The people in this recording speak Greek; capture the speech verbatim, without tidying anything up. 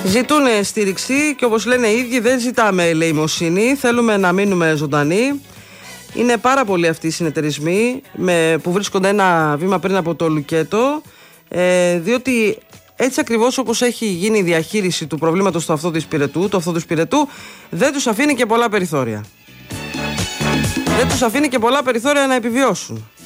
Ζητούν στήριξη και όπως λένε οι ίδιοι, δεν ζητάμε ελεημοσύνη, θέλουμε να μείνουμε ζωντανοί. Είναι πάρα πολλοί αυτοί οι συνεταιρισμοί με, που βρίσκονται ένα βήμα πριν από το λουκέτο, ε, διότι έτσι ακριβώς όπως έχει γίνει η διαχείριση του προβλήματος του αυτόντου πυρετού, του αυτόντου πυρετού, δεν τους αφήνει και πολλά περιθώρια. Δεν τους αφήνει και πολλά περιθώρια να επιβιώσουν.